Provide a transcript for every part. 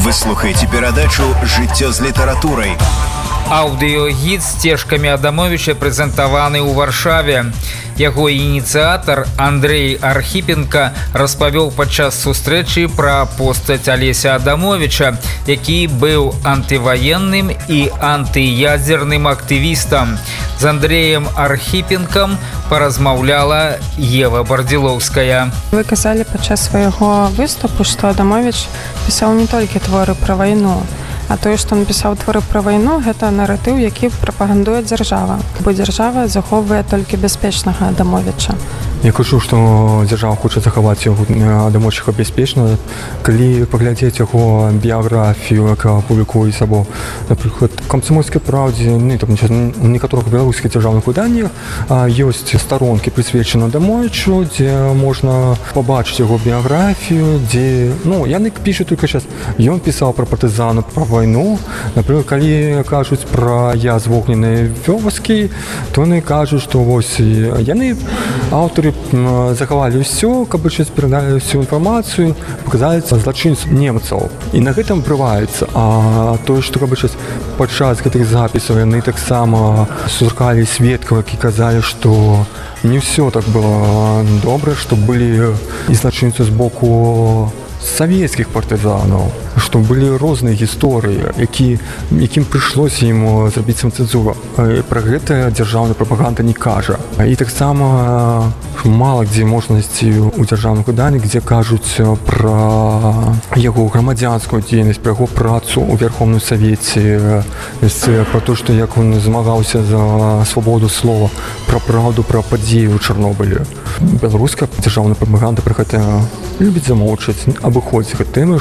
Вы слухаеце перадачу «Жыццё з літаратурай». Аўдыёгід «Сцежкамі Адамовіча» прэзентаваны ў Варшаве. Яго ініцыятар Андрей Архіпенка распавёў падчас сустрэчы пра постаць Алеся Адамовіча, які быў антываенным і антыядзерным актывістам. З Андреем Архіпенкам паразмаўляла Ева Бардзілоўская. Вы казалі падчас свайго выступу, што Адамовіч пісаў не толькі творы пра вайну, а тое, што напісаў творы пра вайну, гэта наратыў, які прапагандуе дзяржава, бо дзяржава захоўвае толькі бяспечнага Адамовіча. Я кажу, што дзяржава хоча захаваць яго Адамовіча бяспечна. Калі паглядзець яго біяграфію, яка публікуецца або, напрыклад, «Камсамольскай правдзе», у некаторых беларускіх дзяржаўных выданнях ёсць старонкі, прысвечаны Адамовічу, дзе можна пабачыць яго біяграфію, дзе, яны пішуць толькі час. Ён пісаў пра партызанаў, пра вайну. Напрыклад, калі кажуць пра «Я з вогненнай вёскі», то яны кажуць, што вось яны, аўтары, захавалі ўсё, каб перадалі ўсю інфармацыю, паказалі злачынцаў немцаў. І на гэтым прываецца. А тое, што падчас гэтых запісаў яны таксама сустракалі сведкаў, які казалі, што не ўсё так было добра, што былі і злачынцы з боку савецкіх партызанаў, што былі розныя гісторыі, якім прыйшлося ім зрабіць самацэнзуру. Пра гэта дзяржаўная прапаганда не кажа. І таксама мала дзе можна знайсці ў дзяржаўных выданнях, дзе кажуць пра яго грамадзянскую дзейнасць, пра яго працу ў Верховным Савеце, пра то, што як ён змагаўся за свабоду слова, пра праўду, пра падзеі ў Чарнобылі. Беларуская дзяржаўная прапаганда пра гэта любіць замоўчаць, абыходзіць гэтай тэмы,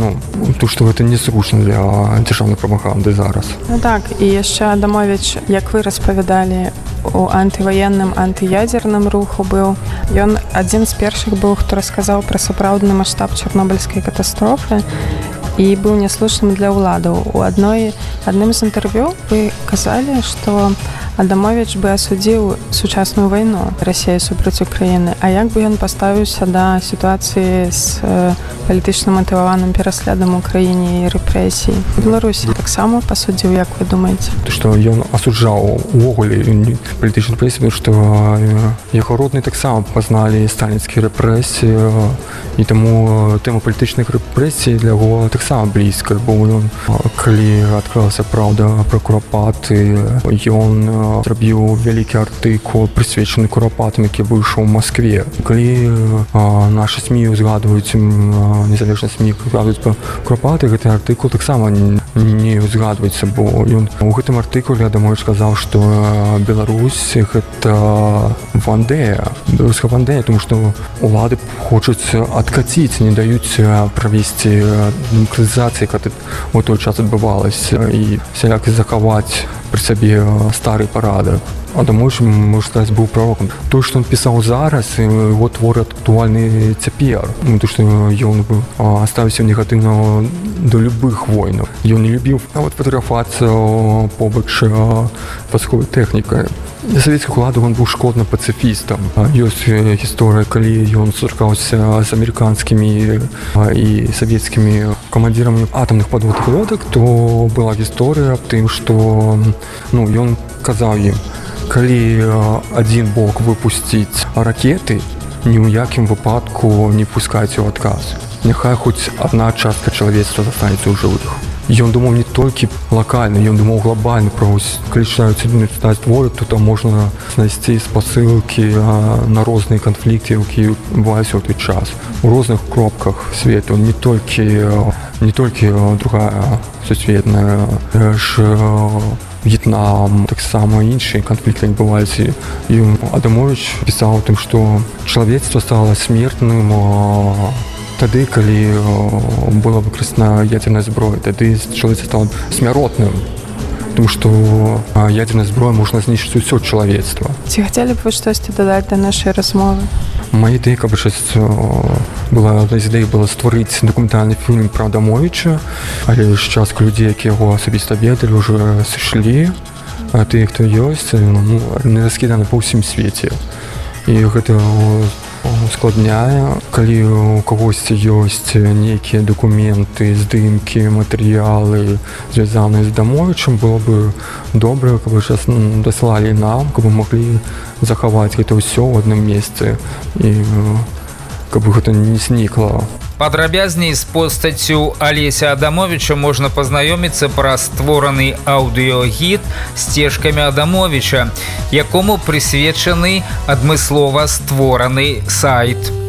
што гэта незручна для дзяржаўнай прапаганды зараз. Так, і яшчэ Адамовіч, як вы распавядалі, у антываенным, антыядзерным руху быў. Ён адзін з першых быў, хто расказаў пра сапраўдны маштаб чарнобыльскай катастрофы і быў няслушным для ўладаў. У адным з інтэрв'ю вы казалі, што Адамовіч бы асудзіў сучасную вайну Расіі супраць Украіны, а як бы ён паставіўся да сітуацыі з палітычна матываваным пераследам у краіне і рэпрэсій? Беларусі таксама пасудзіў, як вы думаеце? Што ён асуджаў увогуле палітычны рэпрэсіі, што яго родныя таксама пазналі сталінскія рэпрэсіі, і таму тэма палітычных рэпрэсій для яго таксама блізкая, бо ён, калі адкрылася праўда пра курапаты, ён зрабіў вялікі артыкул, прысвечаны курапатам, які выйшаў у Маскве. Калі нашы СМІ узгадваюць, незалежныя СМІ узгадваюць пра курапаты, гэты артыкул таксама не узгадваецца, бо ён у гэтым артыкуле Адамовіч сказаў, што Беларусь гэта Вандея, беларуская Вандея, тому што улады хочуць адкаціць, не даюць правесці дэмакратызацыі, яка у той час адбывалася, і сяляк захаваць пры сабе стары парадак. Адамовіч, можна сказаць, быў пророкам. Тое, што ён пісаў зараз, яго творы актуальны цяпер. Тое, што ён ставіўся негатыўна да любых войнаў. Ён не любіў фатаграфавацца побач вайсковай тэхнікай. Для савецкіх уладаў ён быў шкодным пацыфістам. Ёсць гісторыя, калі ён сустракаўся з амерыканскімі і савецкімі камандзірамі атамных падводных лодак, то была гісторыя аб тым, што ён казаў ім, калі адзін бок выпусціць ракеты, ні ў якім выпадку не пускайце ў адказ. Няхай хоць адна частка чалавецтва застанецца ў жывых. Ён думаў не толькі лакальна, ён думаў глобальна. Калі чытаць творы, то там можна знайсці спасылкі на розныя канфлікты, якія бываюць у той час. У розных кропках свету, не толькі другая сусветная, В'етнам, таксама іншыя канфлікты адбываліся. І Адамовіч пісаў тым, што чалавецтва стала смертным тады, калі была выкарыстана ядзерная зброя, тады чалавецтва стала смяротным, тому што ядзерная зброя можна знішчыць усё чалавецтва. Ці хацелі б вы штосьці дадаць да нашай размовы? Моя ідэя, была стварыць дакументальны фільм пра Адамовіча, але частка людзей, якія яго асабіста ведалі, ўжо сышлі, а тыя, хто ёсць, не раскіданы па ўсім свеце. І гэта ускладняе. Калі у кагосьці ёсць нейкія дакументы, здымкі, матэрыялы, звязаныя з Адамовічам, было бы добра, каб сейчас даслалі нам, каб мы маглі захаваць гэта ўсё ў адным месцы і каб гэта не знікла. Падрабязней з постаццю Алеся Адамовіча можна пазнаёміцца праз створаны аўдыёгід «Сцежкамі Адамовіча», якому прысвечаны адмыслова створаны сайт.